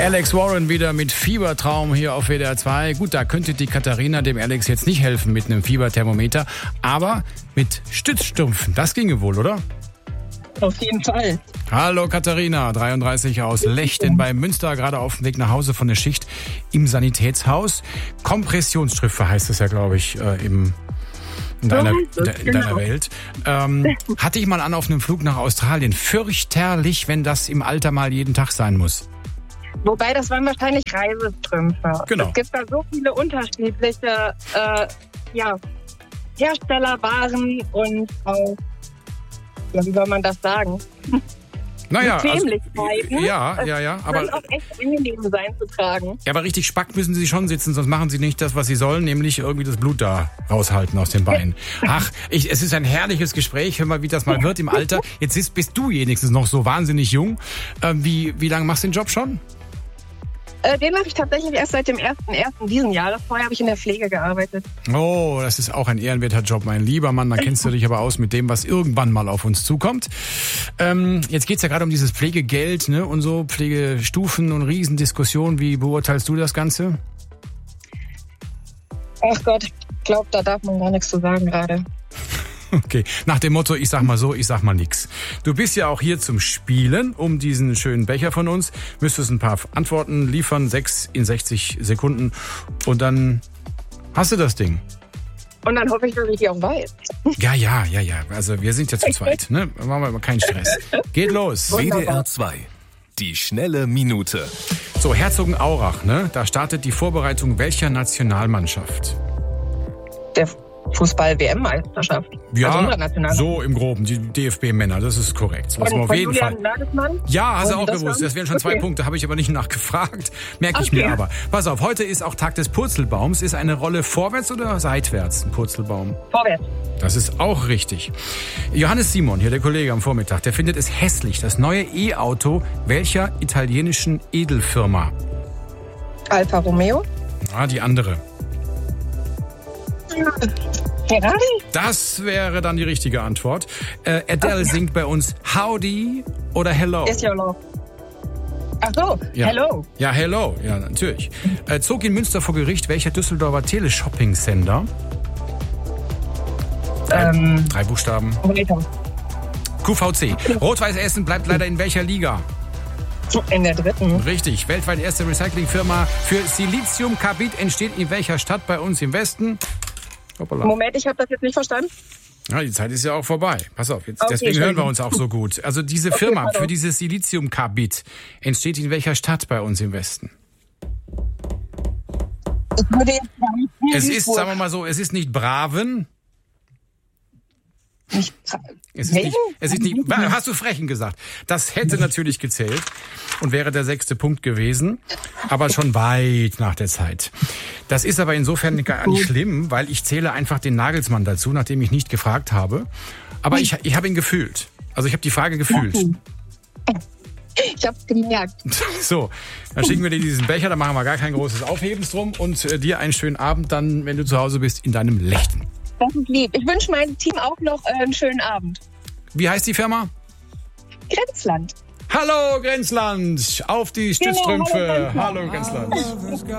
Alex Warren wieder mit Fiebertraum hier auf WDR 2. Gut, da könnte die Katharina dem Alex jetzt nicht helfen mit einem Fieberthermometer, aber mit Stützstrümpfen, das ginge wohl, oder? Auf jeden Fall. Hallo Katharina, 33 aus Lechten bei Münster, gerade auf dem Weg nach Hause von der Schicht im Sanitätshaus. Kompressionsstrümpfe heißt es ja, glaube ich, in deiner Welt. Hatte ich mal an auf einem Flug nach Australien. Fürchterlich, wenn das im Alter mal jeden Tag sein muss. Wobei, das waren wahrscheinlich Reisestrümpfe. Genau. Es gibt da so viele unterschiedliche Herstellerwaren und auch, wie soll man das sagen? Naja, Bequemlichkeiten. Ja, aber kann auch echt angenehm sein zu tragen. Ja, aber richtig Spack müssen sie schon sitzen, sonst machen sie nicht das, was sie sollen, nämlich irgendwie das Blut da raushalten aus den Beinen. Ach, es ist ein herrliches Gespräch, hör mal, wie das mal wird im Alter. Jetzt bist du wenigstens noch so wahnsinnig jung. Wie lange machst du den Job schon? Den mache ich tatsächlich erst seit dem 1.1. diesen Jahres. Vorher habe ich in der Pflege gearbeitet. Oh, das ist auch ein ehrenwerter Job, mein lieber Mann. Da kennst du dich aber aus mit dem, was irgendwann mal auf uns zukommt. Jetzt geht's ja gerade um dieses Pflegegeld, ne, und so Pflegestufen und Riesendiskussionen. Wie beurteilst du das Ganze? Ach Gott, ich glaube, da darf man gar nichts zu sagen gerade. Okay, nach dem Motto, ich sag mal so, ich sag mal nix. Du bist ja auch hier zum Spielen um diesen schönen Becher von uns. Müsstest ein paar Antworten liefern, 6 in 60 Sekunden. Und dann hast du das Ding. Und dann hoffe ich, dass ich die auch weiß. Ja. Also wir sind ja zu zweit, ne? Machen wir mal keinen Stress. Geht los. WDR 2. Die schnelle Minute. So, Herzogenaurach, ne? Da startet die Vorbereitung welcher Nationalmannschaft? Der Fußball-WM-Meisterschaft. Ja, also so im Groben, die DFB-Männer, das ist korrekt. Das muss man auf jeden Fall. Nagelsmann? Ja, hast du auch gewusst. Das wären schon 2 Punkte, habe ich aber nicht nachgefragt. Merke ich mir aber. Pass auf, heute ist auch Tag des Purzelbaums. Ist eine Rolle vorwärts oder seitwärts ein Purzelbaum? Vorwärts. Das ist auch richtig. Johannes Simon, hier der Kollege am Vormittag, der findet es hässlich, das neue E-Auto welcher italienischen Edelfirma? Alfa Romeo. Ah, die andere. Ferrari? Das wäre dann die richtige Antwort. Adele singt bei uns Howdy oder Hello? Is your love. Ach so, ja. Hello. Ja, Hello, ja, natürlich. Zog in Münster vor Gericht welcher Düsseldorfer Teleshopping-Sender? 3 Buchstaben. QVC. Rot-Weiß Essen bleibt leider in welcher Liga? In der 3. Richtig. Weltweit erste Recyclingfirma für Siliziumkarbid entsteht in welcher Stadt bei uns im Westen? Hoppala. Moment, ich habe das jetzt nicht verstanden. Ja, die Zeit ist ja auch vorbei. Pass auf, jetzt, deswegen hören wir uns auch so gut. Also diese Firma für dieses Siliziumkarbid entsteht in welcher Stadt bei uns im Westen? Ich würde jetzt sagen, es ist, sagen wir mal so, es ist nicht Braven. Es ist nicht, hast du Frechen gesagt? Das hätte natürlich gezählt und wäre der 6. Punkt gewesen, aber schon weit nach der Zeit. Das ist aber insofern gar nicht schlimm, weil ich zähle einfach den Nagelsmann dazu, nachdem ich nicht gefragt habe. Aber ich habe ihn gefühlt. Also ich habe die Frage gefühlt. Ich hab's gemerkt. So, dann schicken wir dir diesen Becher, da machen wir gar kein großes Aufhebens drum und dir einen schönen Abend dann, wenn du zu Hause bist, in deinem Lechten. Das ist lieb. Ich wünsche meinem Team auch noch einen schönen Abend. Wie heißt die Firma? Grenzland. Hallo Grenzland, auf die Stützstrümpfe. Genau, hallo Grenzland.